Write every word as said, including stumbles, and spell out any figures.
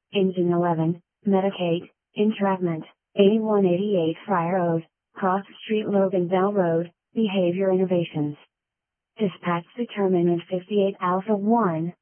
Engine eleven, Medicate, Entrapment, eighty-one eighty-eight Friar Road, Cross Street Logan Bell Road, Behavior Innovations. Dispatch Determinant fifty-eight Alpha one,